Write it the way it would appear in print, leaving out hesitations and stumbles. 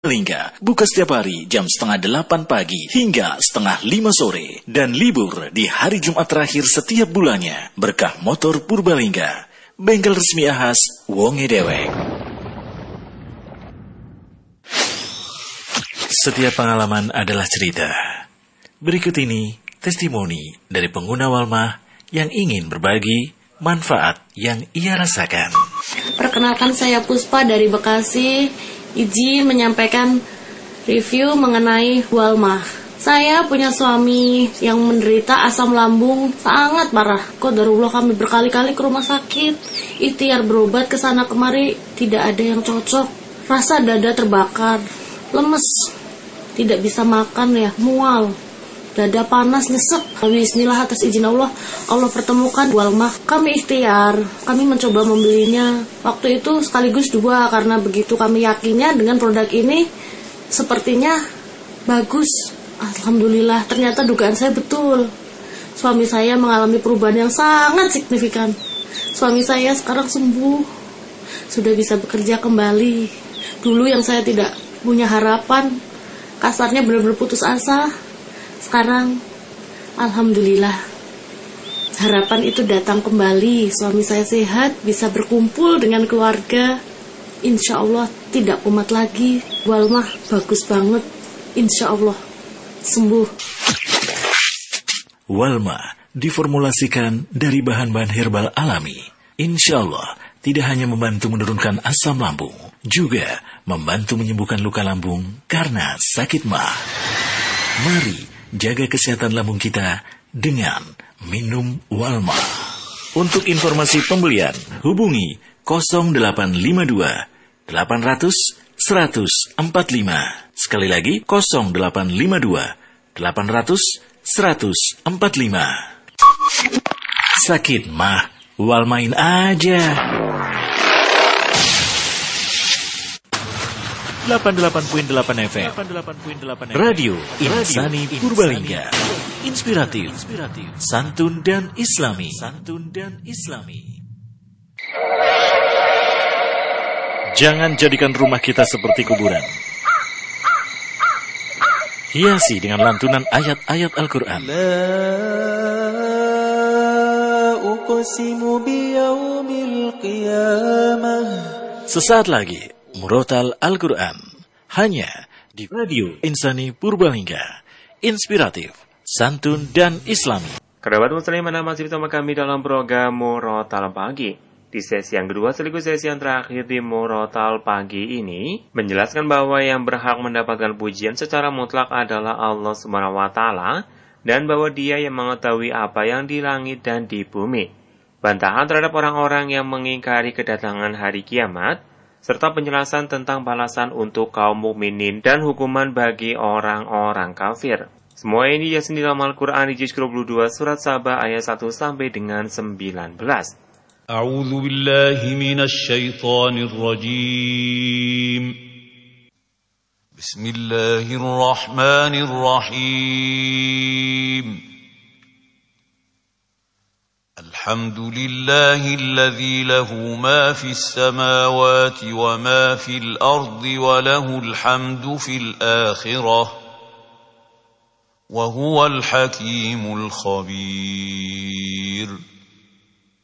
Purbalingga buka setiap hari jam 7:30 pagi hingga 4:30 sore dan libur di hari Jumat terakhir setiap bulannya. Berkah motor Purbalingga, bengkel resmi Ahas Wonge Dewek. Setiap pengalaman adalah cerita. Berikut ini testimoni dari pengguna Walmah yang ingin berbagi manfaat yang ia rasakan. Perkenalkan, saya Puspa dari Bekasi. Izin menyampaikan review mengenai Walmah. Saya punya suami yang menderita asam lambung sangat parah. Qadarullah, kami berkali-kali ke rumah sakit, ikhtiar berobat ke sana kemari, tidak ada yang cocok. Rasa dada terbakar, lemes, tidak bisa makan mual. Dada panas, nyesek. Bismillah, atas izin Allah pertemukan Walmah. Kami ikhtiar, kami mencoba membelinya. Waktu itu sekaligus 2, karena begitu kami yakinnya dengan produk ini sepertinya bagus. Alhamdulillah, ternyata dugaan saya betul. Suami saya mengalami perubahan yang sangat signifikan. Suami saya sekarang sembuh, sudah bisa bekerja kembali. Dulu yang saya tidak punya harapan, kasarnya benar-benar putus asa. Sekarang, alhamdulillah, harapan itu datang kembali. Suami saya sehat, bisa berkumpul dengan keluarga. Insya Allah tidak kumat lagi. Walmah bagus banget. Insya Allah sembuh. Walmah diformulasikan dari bahan-bahan herbal alami. Insya Allah tidak hanya membantu menurunkan asam lambung, juga membantu menyembuhkan luka lambung karena sakit mah. Mari jaga kesehatan lambung kita dengan minum Walmah. Untuk informasi pembelian, hubungi 0852 800 145. Sekali lagi 0852 800 145. Sakit mah, Walmain aja. 88.8 FM Radio Insani Purbalingga. Inspiratif, santun dan islami. Jangan jadikan rumah kita seperti kuburan. Hiasi dengan lantunan ayat-ayat Al-Quran. Sesaat lagi Murotal Al-Quran, hanya di Radio Insani Purbalingga. Inspiratif, santun dan islami. Kerabat muslim, masih bersama kami dalam program Murotal Pagi. Di sesi yang kedua sekaligus sesi yang terakhir di Murotal Pagi ini menjelaskan bahwa yang berhak mendapatkan pujian secara mutlak adalah Allah SWT, dan bahwa Dia yang mengetahui apa yang di langit dan di bumi. Bantahan terhadap orang-orang yang mengingkari kedatangan hari kiamat, serta penjelasan tentang balasan untuk kaum mukminin dan hukuman bagi orang-orang kafir. Semua ini dijelaskan di dalam Al-Quran di juz 22 surat Saba ayat 1 sampai dengan 19. A'udzu billahi minasy syaithanir rajim. Bismillahirrahmanirrahim. الحمد لله الذي له ما في السماوات وما في الأرض وله الحمد في الآخرة وهو الحكيم الخبير.